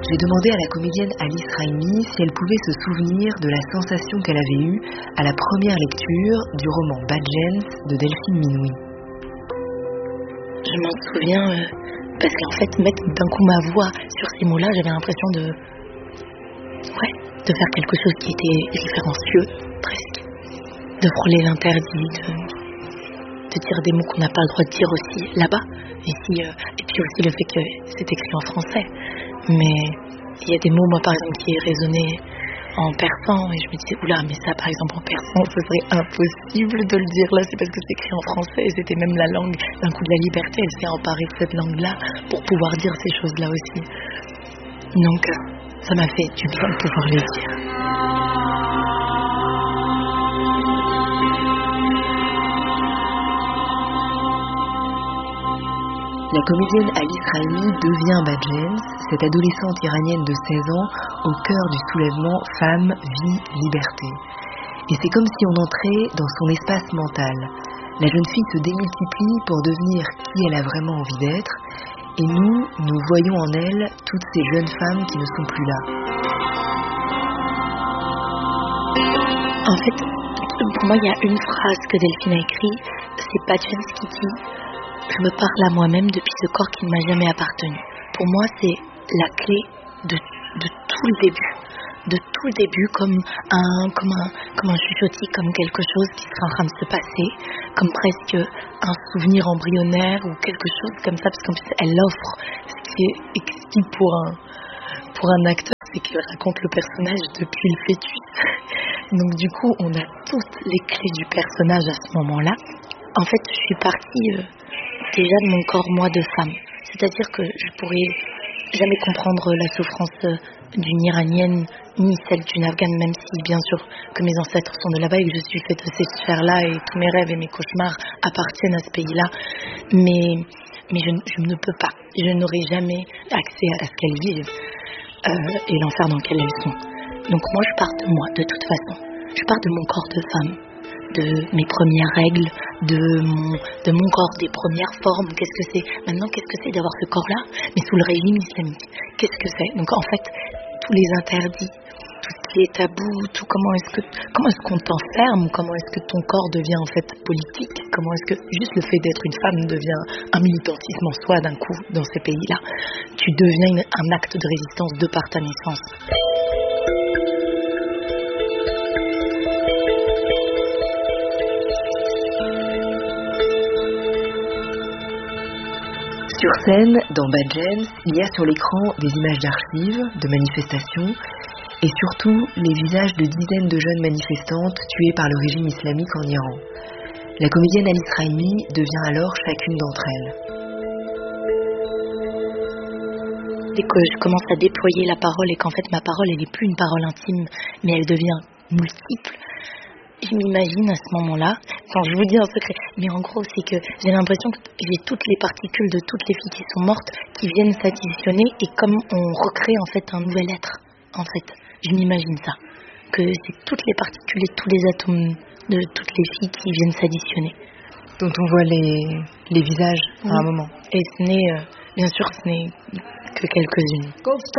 J'ai demandé à la comédienne Alice Raimi si elle pouvait se souvenir de la sensation qu'elle avait eue à la première lecture du roman Bad Gens de Delphine Minouy. Je m'en souviens parce qu'en fait, mettre d'un coup ma voix sur ces mots-là, j'avais l'impression de faire quelque chose qui était référencieux, presque. De frôler l'interdit, de dire des mots qu'on n'a pas le droit de dire aussi là-bas. Et puis aussi le fait que c'est écrit en français. Mais il y a des mots, moi par exemple, qui résonnaient en persan, et je me disais, oula, mais ça par exemple en persan, ce serait impossible de le dire là, c'est parce que c'est écrit en français, et c'était même la langue d'un coup de la liberté, elle s'est emparée de cette langue-là pour pouvoir dire ces choses-là aussi. Donc ça m'a fait du bien de pouvoir les dire. La comédienne Alice Raimi devient Bad Gens, cette adolescente iranienne de 16 ans au cœur du soulèvement Femmes, Vie, Liberté. Et c'est comme si on entrait dans son espace mental. La jeune fille se démultiplie pour devenir qui elle a vraiment envie d'être, et nous voyons en elle toutes ces jeunes femmes qui ne sont plus là. En fait, pour moi, il y a une phrase que Delphine a écrite, c'est Bad Gens qui dit « Je me parle à moi-même depuis ce corps qui ne m'a jamais appartenu ». Pour moi, c'est la clé de tout le début. De tout le début, comme un chuchotis, comme quelque chose qui serait en train de se passer, comme presque un souvenir embryonnaire ou quelque chose comme ça, parce qu'en plus, elle offre ce qui est exquis pour un acteur, c'est qu'il raconte le personnage depuis le fœtus. Donc du coup, on a toutes les clés du personnage à ce moment-là. En fait, je suis partie déjà de mon corps, moi, de femme. C'est-à-dire que je pourrais jamais comprendre la souffrance d'une Iranienne, ni celle d'une Afghane, même si, bien sûr, que mes ancêtres sont de là-bas et que je suis faite de cette sphère-là et tous mes rêves et mes cauchemars appartiennent à ce pays-là. Mais je ne peux pas. Je n'aurai jamais accès à ce qu'elles vivent et l'enfer dans lequel elles sont. Donc moi, je pars de moi, de toute façon. Je pars de mon corps de femme, de mes premières règles, de mon corps, des premières formes. Qu'est-ce que c'est ? Maintenant, qu'est-ce que c'est d'avoir ce corps-là, mais sous le régime islamique ? Qu'est-ce que c'est ? Donc en fait, tous les interdits, tout ce qui est tabou, tout comment est-ce qu'on t'enferme ? Comment est-ce que ton corps devient en fait politique ? Comment est-ce que juste le fait d'être une femme devient un militantisme en soi d'un coup dans ces pays-là ? Tu deviens un acte de résistance de par ta naissance. Sur scène, dans Bad Gens, il y a sur l'écran des images d'archives, de manifestations, et surtout les visages de dizaines de jeunes manifestantes tuées par le régime islamique en Iran. La comédienne Alice Raimi devient alors chacune d'entre elles. Dès que je commence à déployer la parole et qu'en fait ma parole elle n'est plus une parole intime, mais elle devient multiple, je m'imagine à ce moment-là, je vous dis un secret, mais en gros c'est que j'ai l'impression que j'ai toutes les particules de toutes les filles qui sont mortes qui viennent s'additionner et comme on recrée en fait un nouvel être, en fait, je m'imagine ça, que c'est toutes les particules et tous les atomes de toutes les filles qui viennent s'additionner. Dont on voit les visages à un moment. Et bien sûr ce n'est que quelques-unes.